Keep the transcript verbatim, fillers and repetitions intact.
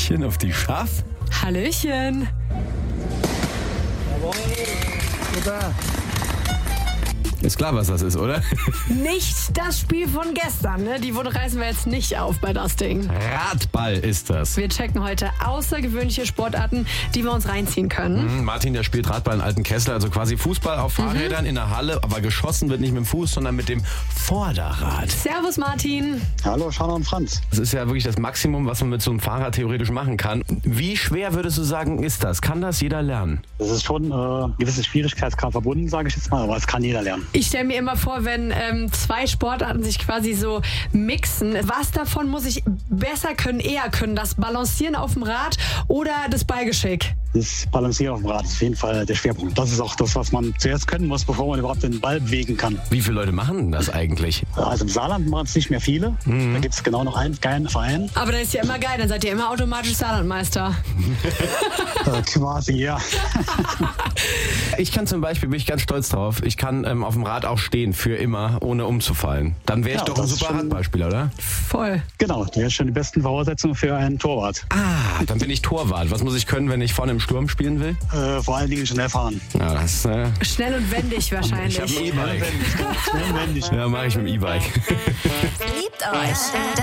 Hallöchen auf die Schaf. Hallöchen. Jawohl. Super. Ist klar, was das ist, oder? Nicht das Spiel von gestern, ne? Die Wunde reißen wir jetzt nicht auf bei das Ding. Radball ist das. Wir checken heute außergewöhnliche Sportarten, die wir uns reinziehen können. Mhm, Martin, der spielt Radball in alten Kessel, also quasi Fußball auf Fahrrädern mhm. in der Halle, aber geschossen wird nicht mit dem Fuß, sondern mit dem Vorderrad. Servus Martin. Hallo, Schanner und Franz. Das ist ja wirklich das Maximum, was man mit so einem Fahrrad theoretisch machen kann. Wie schwer würdest du sagen, ist das? Kann das jeder lernen? Das ist schon äh, eine gewisse Schwierigkeitsgrad verbunden, sage ich jetzt mal, aber es kann jeder lernen. Ich stelle mir immer vor, wenn ähm, zwei Sportarten sich quasi so mixen, was davon muss ich besser können, eher können? Das Balancieren auf dem Rad oder das Ballgeschick? Das Balancieren auf dem Rad ist auf jeden Fall der Schwerpunkt. Das ist auch das, was man zuerst können muss, bevor man überhaupt den Ball bewegen kann. Wie viele Leute machen denn das eigentlich? Also im Saarland machen es nicht mehr viele. Mhm. Da gibt es genau noch einen geilen Verein. Aber das ist ja immer geil, dann seid ihr immer automatisch Saarlandmeister. äh, quasi, ja. Ich kann zum Beispiel, bin ich ganz stolz drauf, ich kann ähm, auf dem Rad auch stehen für immer, ohne umzufallen. Dann wäre ich Ja, doch ein das ist super schon- Radballspieler, oder? Voll. Genau, das ist schon die besten Voraussetzungen für einen Torwart. Ah, dann bin ich Torwart. Was muss ich können, wenn ich vorne im Sturm spielen will? Äh, vor allen Dingen schnell fahren. Ja, das, äh, Schnell und wendig wahrscheinlich. ich habe ein E-Bike. Schnell wendig. Ja, mache ich mit dem E-Bike. Liebt euch.